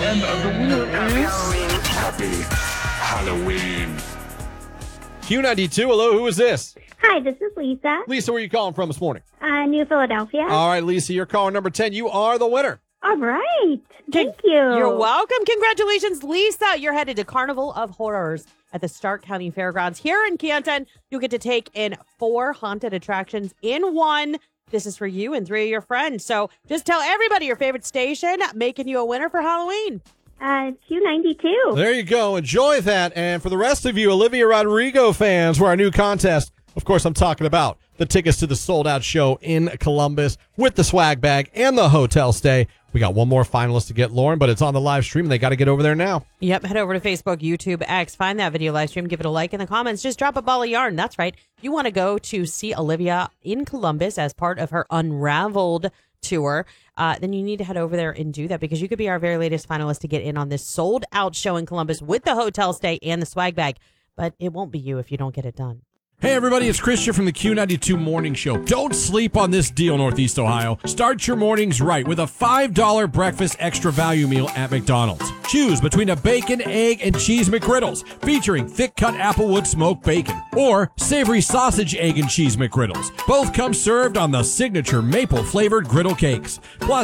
And the winner is Happy Halloween. Q92, hello, who is this? Hi, this is Lisa. Lisa, where are you calling from this morning? New Philadelphia. All right, Lisa, you're caller number 10. You are the winner. All right. Thank you. You're welcome. Congratulations, Lisa. You're headed to Carnival of Horrors at the Stark County Fairgrounds here in Canton. You get to take in 4 haunted attractions in one. This is for you and 3 of your friends. So just tell everybody your favorite station, making you a winner for Halloween. Q92. There you go. Enjoy that. And for the rest of you Olivia Rodrigo fans, for our new contest, of course, I'm talking about the tickets to the sold-out show in Columbus with the swag bag and the hotel stay. We got one more finalist to get, Lauren, but it's on the live stream. They got to get over there now. Yep. Head over to Facebook, YouTube, X. Find that video live stream. Give it a like in the comments. Just drop a ball of yarn. That's right. You want to go to see Olivia in Columbus as part of her Unraveled tour, then you need to head over there and do that because you could be our very latest finalist to get in on this sold-out show in Columbus with the hotel stay and the swag bag. But it won't be you if you don't get it done. Hey everybody, it's Christian from the Q92 Morning Show. Don't sleep on this deal, Northeast Ohio. Start your mornings right with a $5 breakfast extra value meal at McDonald's. Choose between a bacon, egg, and cheese McGriddles featuring thick-cut applewood smoked bacon or savory sausage, egg, and cheese McGriddles. Both come served on the signature maple-flavored griddle cakes. Plus,